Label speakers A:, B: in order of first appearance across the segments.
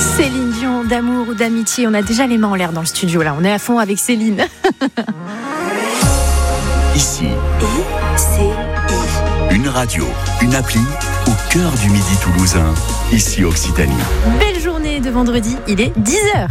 A: Céline Dion, d'amour ou d'amitié, on a déjà les mains en l'air dans le studio là, on est à fond avec Céline.
B: Ici,
C: I-C-I.
B: une radio, une appli au cœur du Midi toulousain. Ici Occitanie.
A: Belle journée de vendredi, il est 10h.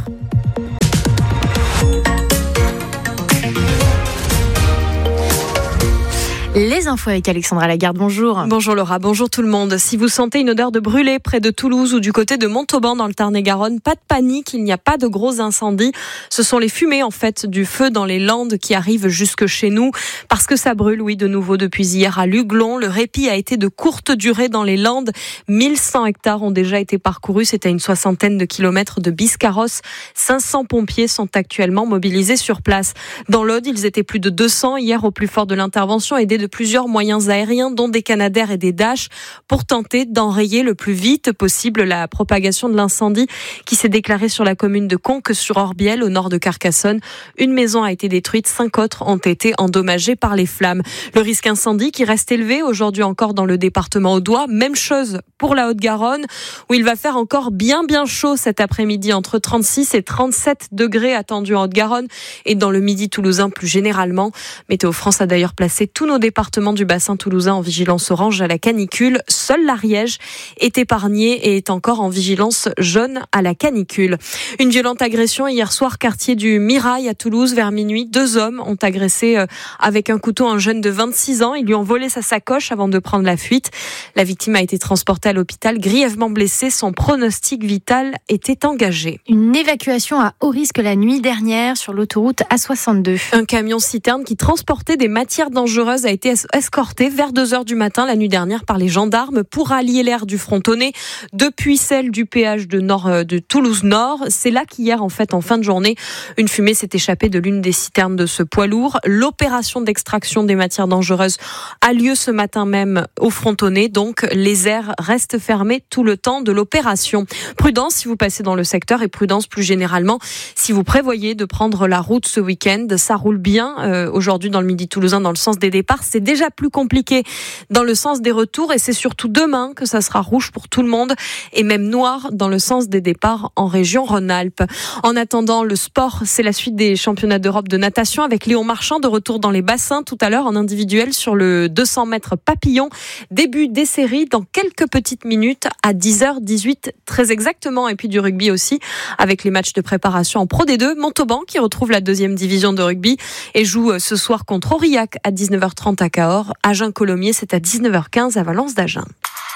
A: Les infos avec Alexandra Lagarde, bonjour.
D: Bonjour Laura, bonjour tout le monde. Si vous sentez une odeur de brûlé près de Toulouse ou du côté de Montauban dans le Tarn-et-Garonne, pas de panique, il n'y a pas de gros incendies. Ce sont les fumées en fait du feu dans les Landes qui arrivent jusque chez nous parce que ça brûle, oui, de nouveau depuis hier à Luglon. Le répit a été de courte durée dans les Landes. 1100 hectares ont déjà été parcourus, c'est à une 60aine de kilomètres de Biscarrosse. 500 pompiers sont actuellement mobilisés sur place. Dans l'Aude, ils étaient plus de 200 hier au plus fort de l'intervention, aidés de plusieurs moyens aériens, dont des Canadair et des Dash, pour tenter d'enrayer le plus vite possible la propagation de l'incendie qui s'est déclaré sur la commune de Conques-sur-Orbiel, au nord de Carcassonne. Une maison a été détruite, 5 autres ont été endommagées par les flammes. Le risque incendie qui reste élevé aujourd'hui encore dans le département audois. Même chose pour la Haute-Garonne, où il va faire encore bien chaud cet après-midi, entre 36 et 37 degrés attendus en Haute-Garonne et dans le Midi toulousain plus généralement. Météo France a d'ailleurs placé tous nos département du bassin toulousain en vigilance orange à la canicule. Seul l'Ariège est épargné et est encore en vigilance jaune à la canicule. Une violente agression hier soir, quartier du Mirail à Toulouse, vers minuit. 2 hommes ont agressé avec un couteau un jeune de 26 ans. Ils lui ont volé sa sacoche avant de prendre la fuite. La victime a été transportée à l'hôpital, grièvement blessée. Son pronostic vital était engagé.
A: Une évacuation à haut risque la nuit dernière sur l'autoroute A62.
D: Un camion citerne qui transportait des matières dangereuses a été escorté vers 2h du matin la nuit dernière par les gendarmes pour allier l'aire du Frontonnet depuis celle du péage de Toulouse Nord. C'est là qu'hier, en fin de journée, une fumée s'est échappée de l'une des citernes de ce poids lourd. L'opération d'extraction des matières dangereuses a lieu ce matin même au Frontonnet. Donc, les aires restent fermées tout le temps de l'opération. Prudence si vous passez dans le secteur et prudence plus généralement si vous prévoyez de prendre la route ce week-end. Ça roule bien aujourd'hui dans le Midi toulousain dans le sens des départs. C'est déjà plus compliqué dans le sens des retours et c'est surtout demain que ça sera rouge pour tout le monde et même noir dans le sens des départs en région Rhône-Alpes. En attendant, le sport, c'est la suite des championnats d'Europe de natation avec Léon Marchand de retour dans les bassins tout à l'heure en individuel sur le 200 mètres papillon. Début des séries dans quelques petites minutes à 10h18 très exactement, et puis du rugby aussi avec les matchs de préparation en Pro D2. Montauban qui retrouve la 2e division de rugby et joue ce soir contre Aurillac à 19h30 à Cahors. Agen-Colomiers, c'est à 19h15 à Valence d'Agen.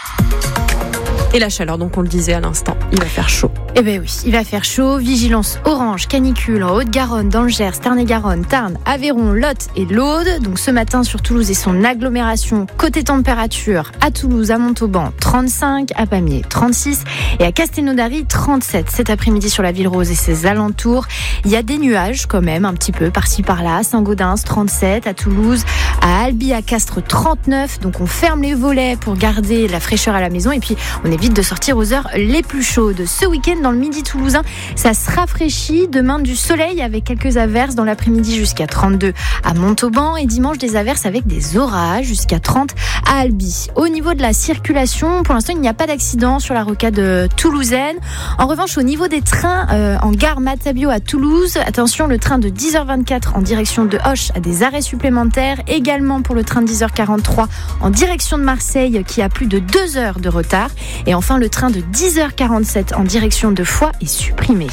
D: Et la chaleur, donc on le disait à l'instant, il va faire chaud.
A: Eh bien oui, il va faire chaud. Vigilance orange, canicule en Haute-Garonne, dans le Gers, Tarn-et-Garonne, Tarn, Aveyron, Lot et l'Aude. Donc ce matin sur Toulouse et son agglomération. Côté température, à Toulouse, à Montauban, 35, à Pamiers, 36 et à Castelnaudary, 37. Cet après-midi sur la Ville-Rose et ses alentours, il y a des nuages quand même, un petit peu par-ci par-là. Saint-Gaudens, 37, à Toulouse, à Albi, à Castres, 39. Donc on ferme les volets pour garder la fraîcheur à la maison et puis on évite de sortir aux heures les plus chaudes. Ce week-end, dans le Midi toulousain, ça se rafraîchit. Demain, du soleil avec quelques averses dans l'après-midi jusqu'à 32 à Montauban et dimanche, des averses avec des orages jusqu'à 30 à Albi. Au niveau de la circulation, pour l'instant, il n'y a pas d'accident sur la rocade toulousaine. En revanche, au niveau des trains, en gare Matabio à Toulouse, attention, le train de 10h24 en direction de Auch a des arrêts supplémentaires. Également pour le train de 10h43 en direction de Marseille qui a plus de 2 heures de retard. Et enfin, le train de 10h47 en direction de Foix est supprimé.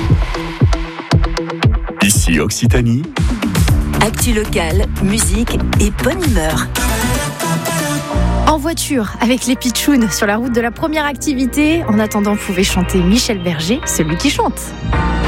B: Ici Occitanie.
C: Actu locale, musique et bonne humeur.
A: En voiture, avec les pitchouns sur la route de la première activité. En attendant, vous pouvez chanter Michel Berger, celui qui chante.